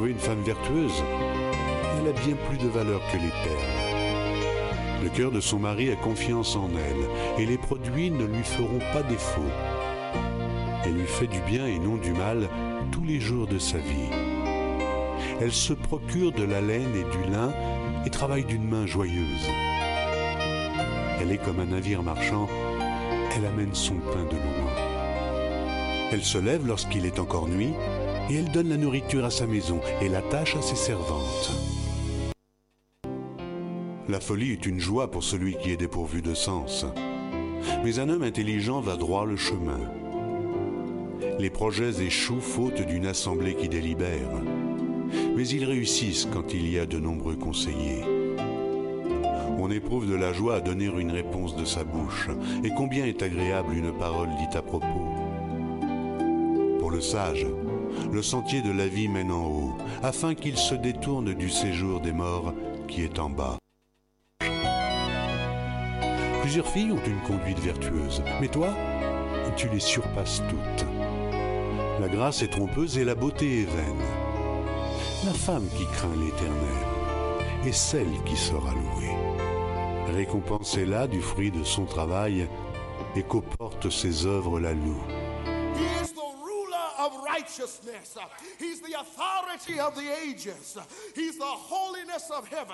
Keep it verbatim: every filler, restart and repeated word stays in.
trouver une femme vertueuse, elle a bien plus de valeur que les perles. Le cœur de son mari a confiance en elle et les produits ne lui feront pas défaut. Elle lui fait du bien et non du mal tous les jours de sa vie. Elle se procure de la laine et du lin et travaille d'une main joyeuse. Elle est comme un navire marchand, elle amène son pain de loin. Elle se lève lorsqu'il est encore nuit et elle donne la nourriture à sa maison et l'attache à ses servantes. La folie est une joie pour celui qui est dépourvu de sens. Mais un homme intelligent va droit le chemin. Les projets échouent faute d'une assemblée qui délibère. Mais ils réussissent quand il y a de nombreux conseillers. On éprouve de la joie à donner une réponse de sa bouche. Et combien est agréable une parole dite à propos. Pour le sage, le sentier de la vie mène en haut, afin qu'il se détourne du séjour des morts qui est en bas. Plusieurs filles ont une conduite vertueuse, mais toi, tu les surpasses toutes. La grâce est trompeuse et la beauté est vaine. La femme qui craint l'Éternel est celle qui sera louée. Récompensez-la du fruit de son travail et qu'aux portes ses œuvres la louent. He is the ruler of righteousness. He's the authority of the ages. He's the holiness of heaven.